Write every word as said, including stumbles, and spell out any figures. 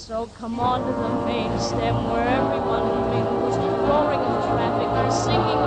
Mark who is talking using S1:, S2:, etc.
S1: So come on to the main stem where everyone in the main was roaring in traffic, they're singing